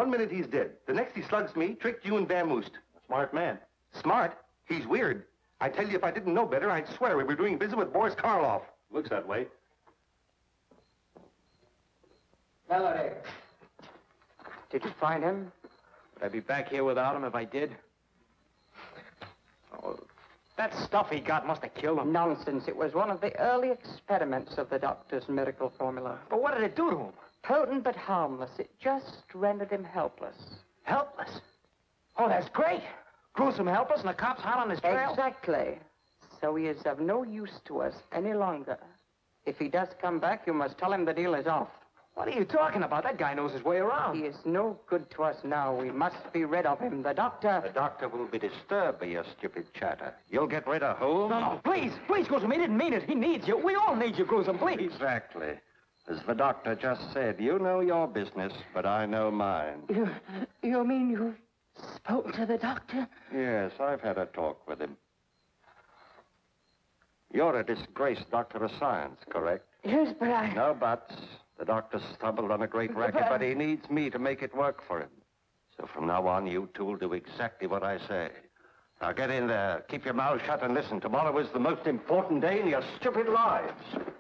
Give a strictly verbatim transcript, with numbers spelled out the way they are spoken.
One minute he's dead. The next he slugs me, tricked you and vamoosed. Smart man. Smart? He's weird. I tell you, if I didn't know better, I'd swear we were doing business with Boris Karloff. Looks that way. Melody. Did you find him? Would I be back here without him if I did? Oh, that stuff he got must have killed him. Nonsense. It was one of the early experiments of the doctor's miracle formula. But what did it do to him? Potent but harmless. It just rendered him helpless. Helpless? Oh, that's great. Gruesome helpless and the cops hot on his trail? Exactly. So he is of no use to us any longer. If he does come back, you must tell him the deal is off. What are you talking about? That guy knows his way around. He is no good to us now. We must be rid of him. The doctor... The doctor will be disturbed by your stupid chatter. You'll get rid of Holmes? No, no, please, please, Gruesome. He didn't mean it. He needs you. We all need you, Gruesome, please. Exactly. As the doctor just said, you know your business, but I know mine. You, you mean you've spoken to the doctor? Yes, I've had a talk with him. You're a disgraced doctor of science, correct? Yes, but I... No buts. The doctor stumbled on a great racket, but he needs me to make it work for him. So from now on, you two will do exactly what I say. Now get in there, keep your mouth shut, and listen. Tomorrow is the most important day in your stupid lives.